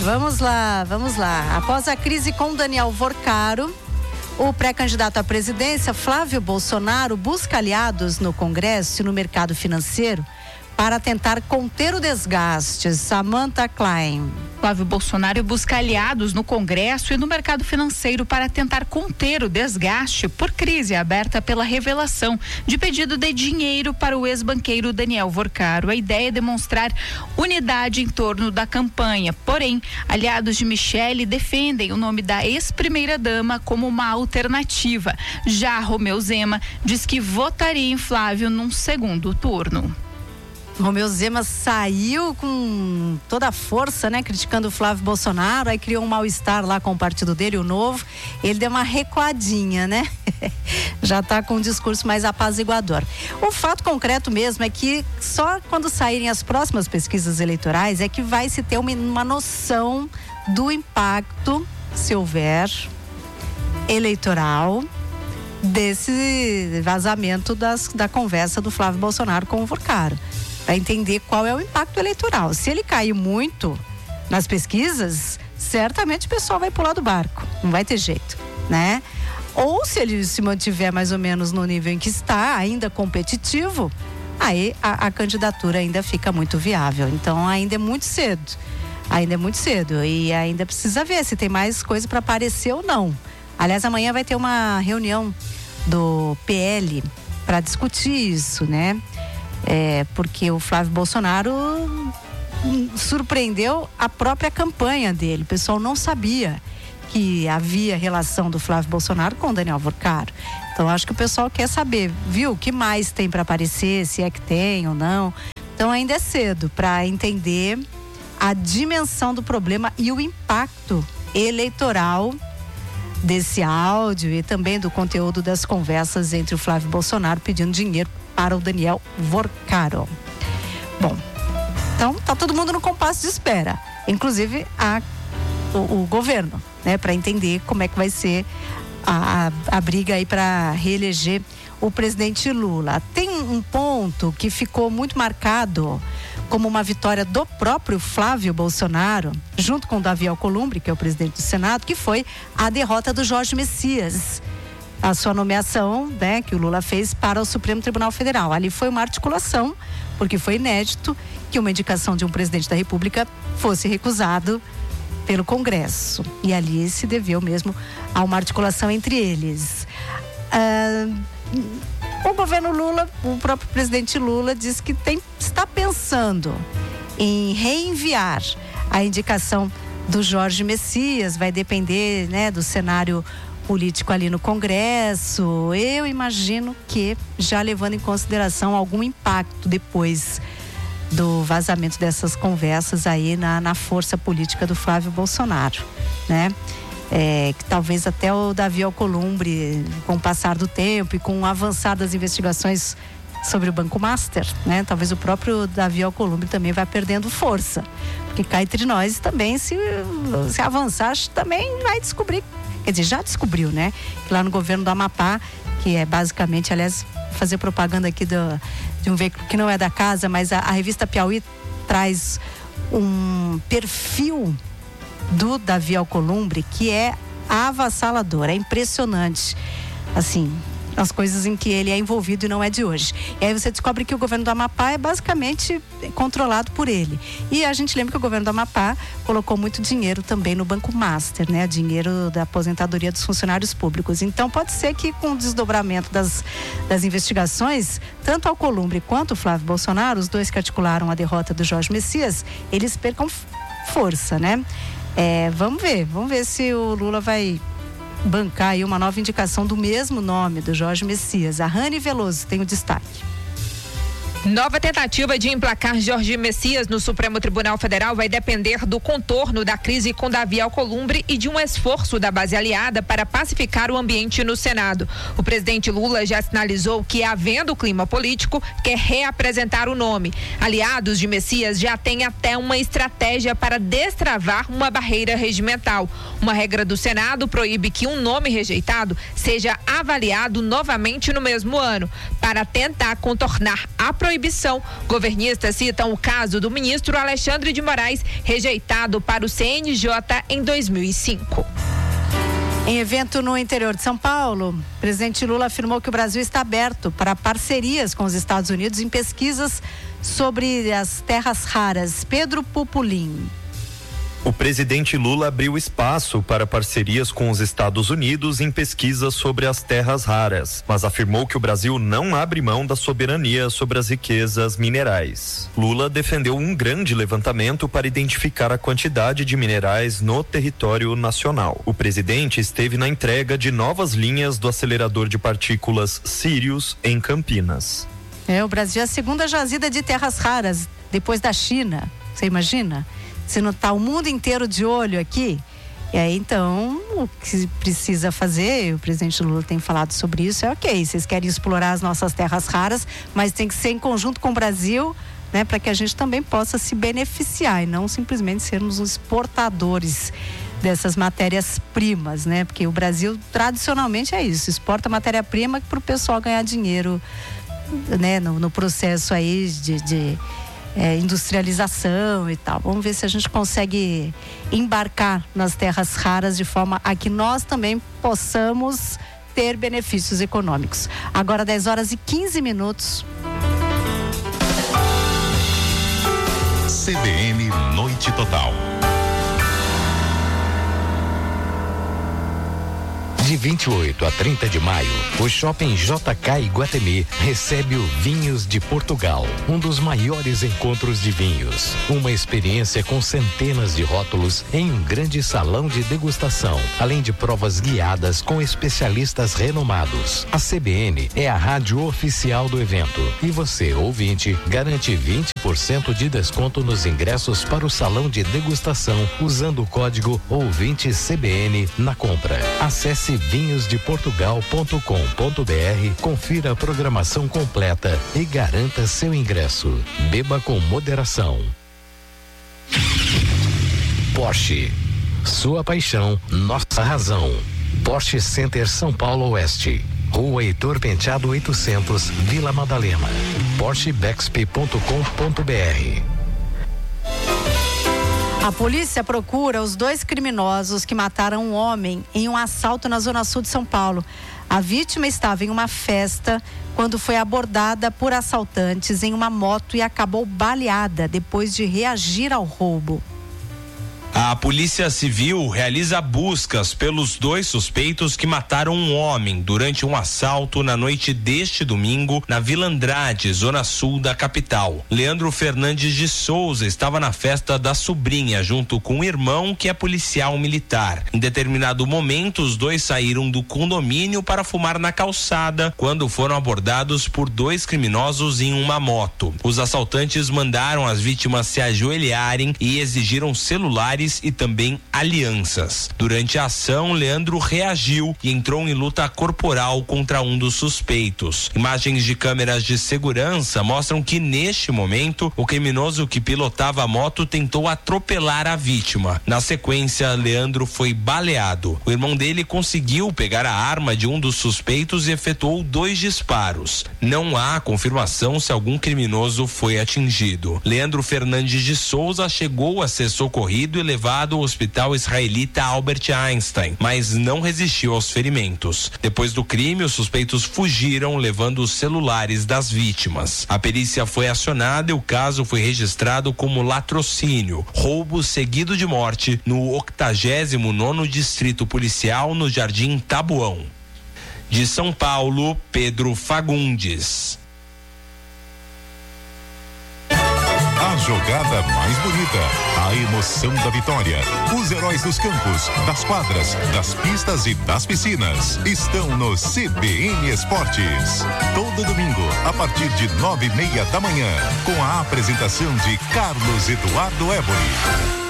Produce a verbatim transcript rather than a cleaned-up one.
Vamos lá, vamos lá. Após a crise com Daniel Vorcaro, o pré-candidato à presidência, Flávio Bolsonaro, busca aliados no Congresso e no mercado financeiro para tentar conter o desgaste. Samantha Klein. Flávio Bolsonaro busca aliados no Congresso e no mercado financeiro para tentar conter o desgaste por crise aberta pela revelação de pedido de dinheiro para o ex-banqueiro Daniel Vorcaro. A ideia é demonstrar unidade em torno da campanha. Porém, aliados de Michele defendem o nome da ex-primeira-dama como uma alternativa. Já Romeu Zema diz que votaria em Flávio num segundo turno. Romeu Zema saiu com toda a força, né? Criticando o Flávio Bolsonaro, aí criou um mal-estar lá com o partido dele, o Novo. Ele deu uma recuadinha, né? Já tá com um discurso mais apaziguador. O fato concreto mesmo é que só quando saírem as próximas pesquisas eleitorais é que vai se ter uma, uma noção do impacto, se houver, eleitoral, desse vazamento das, da conversa do Flávio Bolsonaro com o Vorcaro. Para entender qual é o impacto eleitoral. Se ele cair muito nas pesquisas, certamente o pessoal vai pular do barco, não vai ter jeito, né? Ou se ele se mantiver mais ou menos no nível em que está, ainda competitivo, aí a, a candidatura ainda fica muito viável. Então ainda é muito cedo, ainda é muito cedo e ainda precisa ver se tem mais coisa para aparecer ou não. Aliás, amanhã vai ter uma reunião do P L para discutir isso, né? É, porque o Flávio Bolsonaro surpreendeu a própria campanha dele. O pessoal não sabia que havia relação do Flávio Bolsonaro com o Daniel Vorcaro. Então acho que o pessoal quer saber, viu, o que mais tem para aparecer, se é que tem ou não. Então ainda é cedo para entender a dimensão do problema e o impacto eleitoral desse áudio e também do conteúdo das conversas entre o Flávio Bolsonaro pedindo dinheiro para o Daniel Vorcaro. Bom, então tá todo mundo no compasso de espera, inclusive a, o, o governo, né, para entender como é que vai ser a, a, a briga aí para reeleger o presidente Lula. Tem um ponto que ficou muito marcado como uma vitória do próprio Flávio Bolsonaro, junto com Davi Alcolumbre, que é o presidente do Senado, que foi a derrota do Jorge Messias, a sua nomeação, né, que o Lula fez para o Supremo Tribunal Federal. Ali foi uma articulação, porque foi inédito que uma indicação de um presidente da República fosse recusado pelo Congresso. E ali se deveu mesmo a uma articulação entre eles. Ah, o governo Lula, o próprio presidente Lula, diz que tem, está pensando em reenviar a indicação do Jorge Messias. Vai depender, né, do cenário político ali no Congresso. Eu imagino que já levando em consideração algum impacto depois do vazamento dessas conversas aí na, na força política do Flávio Bolsonaro, né? É, que talvez até o Davi Alcolumbre, com o passar do tempo e com o avançar das investigações sobre o Banco Master, né? Talvez o próprio Davi Alcolumbre também vai perdendo força, porque cá entre nós também, se, se avançar, também vai descobrir. Quer dizer, já descobriu, né? Que lá no governo do Amapá, que é basicamente, aliás, fazer propaganda aqui do, de um veículo que não é da casa, mas a, a revista Piauí traz um perfil do Davi Alcolumbre que é avassalador, é impressionante, assim, as coisas em que ele é envolvido e não é de hoje. E aí você descobre que o governo do Amapá é basicamente controlado por ele. E a gente lembra que o governo do Amapá colocou muito dinheiro também no Banco Master, né? Dinheiro da aposentadoria dos funcionários públicos. Então pode ser que com o desdobramento das, das investigações, tanto Alcolumbre quanto o Flávio Bolsonaro, os dois que articularam a derrota do Jorge Messias, eles percam força, né? É, vamos ver, vamos ver se o Lula vai bancar aí uma nova indicação do mesmo nome do Jorge Messias. A Rani Veloso tem o destaque. Nova tentativa de emplacar Jorge Messias no Supremo Tribunal Federal vai depender do contorno da crise com Davi Alcolumbre e de um esforço da base aliada para pacificar o ambiente no Senado. O presidente Lula já sinalizou que, havendo clima político, quer reapresentar o nome. Aliados de Messias já têm até uma estratégia para destravar uma barreira regimental. Uma regra do Senado proíbe que um nome rejeitado seja avaliado novamente no mesmo ano. Para tentar contornar a proibição. Governistas citam o caso do ministro Alexandre de Moraes, rejeitado para o C N J em dois mil e cinco. Em evento no interior de São Paulo, o presidente Lula afirmou que o Brasil está aberto para parcerias com os Estados Unidos em pesquisas sobre as terras raras. Pedro Pupulim. O presidente Lula abriu espaço para parcerias com os Estados Unidos em pesquisas sobre as terras raras, mas afirmou que o Brasil não abre mão da soberania sobre as riquezas minerais. Lula defendeu um grande levantamento para identificar a quantidade de minerais no território nacional. O presidente esteve na entrega de novas linhas do acelerador de partículas Sirius em Campinas. É, o Brasil é a segunda jazida de terras raras, depois da China. Você imagina? Se não está o mundo inteiro de olho aqui, e aí então o que precisa fazer, o presidente Lula tem falado sobre isso, é ok, vocês querem explorar as nossas terras raras, mas tem que ser em conjunto com o Brasil, né, para que a gente também possa se beneficiar e não simplesmente sermos os exportadores dessas matérias-primas, né, porque o Brasil tradicionalmente é isso, exporta matéria-prima para o pessoal ganhar dinheiro, né, no, no processo aí de... de É, industrialização e tal. Vamos ver se a gente consegue embarcar nas terras raras de forma a que nós também possamos ter benefícios econômicos. Agora dez horas e quinze minutos. C B N Noite Total. De vinte e oito a trinta de maio, o Shopping J K Iguatemi recebe o Vinhos de Portugal, um dos maiores encontros de vinhos. Uma experiência com centenas de rótulos em um grande salão de degustação, além de provas guiadas com especialistas renomados. A C B N é a rádio oficial do evento e você, ouvinte, garante vinte por cento de desconto nos ingressos para o salão de degustação usando o código ouvinte C B N na compra. Acesse vinhos de portugal ponto com ponto b r, confira a programação completa e garanta seu ingresso. Beba com moderação. Porsche, sua paixão, nossa razão. Porsche Center São Paulo Oeste, Rua Heitor Penteado oitocentos, Vila Madalena. Porsche Bexp ponto com ponto b r. A polícia procura os dois criminosos que mataram um homem em um assalto na zona sul de São Paulo. A vítima estava em uma festa quando foi abordada por assaltantes em uma moto e acabou baleada depois de reagir ao roubo. A Polícia Civil realiza buscas pelos dois suspeitos que mataram um homem durante um assalto na noite deste domingo na Vila Andrade, zona sul da capital. Leandro Fernandes de Souza estava na festa da sobrinha junto com o irmão, que é policial militar. Em determinado momento, os dois saíram do condomínio para fumar na calçada quando foram abordados por dois criminosos em uma moto. Os assaltantes mandaram as vítimas se ajoelharem e exigiram celulares e também alianças. Durante a ação, Leandro reagiu e entrou em luta corporal contra um dos suspeitos. Imagens de câmeras de segurança mostram que neste momento o criminoso que pilotava a moto tentou atropelar a vítima. Na sequência, Leandro foi baleado. O irmão dele conseguiu pegar a arma de um dos suspeitos e efetuou dois disparos. Não há confirmação se algum criminoso foi atingido. Leandro Fernandes de Souza chegou a ser socorrido e levado ao hospital israelita Albert Einstein, mas não resistiu aos ferimentos. Depois do crime, os suspeitos fugiram, levando os celulares das vítimas. A perícia foi acionada e o caso foi registrado como latrocínio, roubo seguido de morte, no octagésimo nono Distrito Policial, no Jardim Tabuão. De São Paulo, Pedro Fagundes. A jogada mais bonita, a emoção da vitória, os heróis dos campos, das quadras, das pistas e das piscinas estão no C B N Esportes. Todo domingo, a partir de nove e meia da manhã, com a apresentação de Carlos Eduardo Éboli.